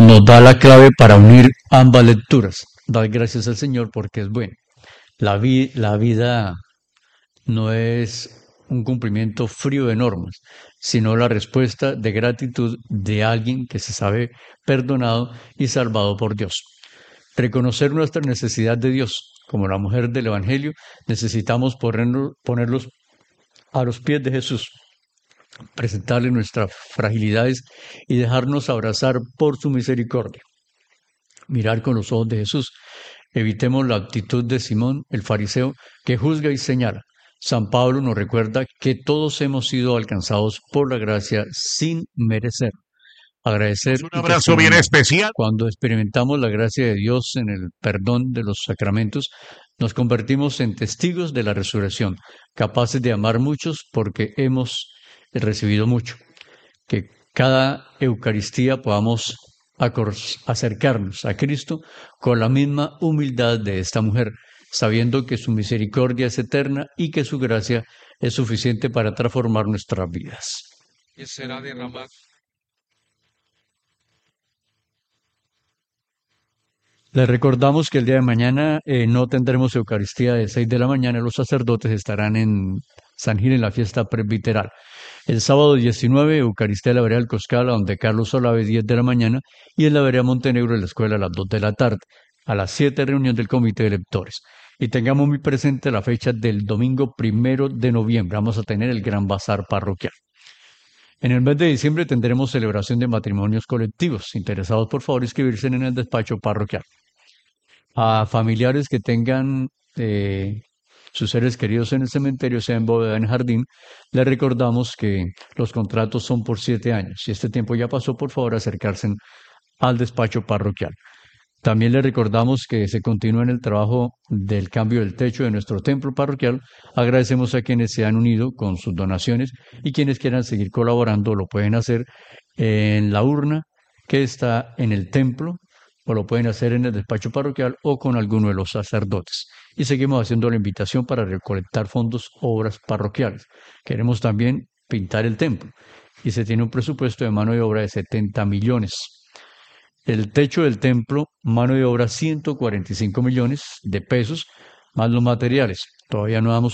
nos da la clave para unir ambas lecturas. Dar gracias al Señor porque es bueno. La vida no es un cumplimiento frío de normas, sino la respuesta de gratitud de alguien que se sabe perdonado y salvado por Dios. Reconocer nuestra necesidad de Dios, como la mujer del Evangelio, necesitamos ponerlos a los pies de Jesús, presentarle nuestras fragilidades y dejarnos abrazar por su misericordia. Mirar con los ojos de Jesús. Evitemos la actitud de Simón, el fariseo, que juzga y señala. San Pablo nos recuerda que todos hemos sido alcanzados por la gracia sin merecer. Agradecer Un y abrazo bien testimoniar. especial. Cuando experimentamos la gracia de Dios en el perdón de los sacramentos, nos convertimos en testigos de la resurrección, capaces de amar muchos porque hemos recibido mucho. Que cada Eucaristía podamos acercarnos a Cristo con la misma humildad de esta mujer, sabiendo que su misericordia es eterna y que su gracia es suficiente para transformar nuestras vidas. Que será derramado. Les recordamos que el día de mañana no tendremos Eucaristía de 6 de la mañana. Los sacerdotes estarán en San Gil en la fiesta presbiteral. El sábado 19, Eucaristía de la Vereda del Coscal, donde Carlos Olave, 10 de la mañana, y en la Vereda Montenegro de la escuela a las 2 de la tarde. A las 7, reunión del comité de lectores. Y tengamos muy presente la fecha del domingo 1 de noviembre. Vamos a tener el gran bazar parroquial. En el mes de diciembre tendremos celebración de matrimonios colectivos. Interesados, por favor, inscribirse en el despacho parroquial. A familiares que tengan sus seres queridos en el cementerio, sea en bóveda o en jardín, les recordamos que los contratos son por 7 años. Si este tiempo ya pasó, por favor, acercarse al despacho parroquial. También les recordamos que se continúa en el trabajo del cambio del techo de nuestro templo parroquial. Agradecemos a quienes se han unido con sus donaciones y quienes quieran seguir colaborando lo pueden hacer en la urna que está en el templo, o lo pueden hacer en el despacho parroquial o con alguno de los sacerdotes. Y seguimos haciendo la invitación para recolectar fondos, obras parroquiales. Queremos también pintar el templo y se tiene un presupuesto de mano de obra de 70 millones. El techo del templo, mano de obra 145 millones de pesos, más los materiales. Todavía no damos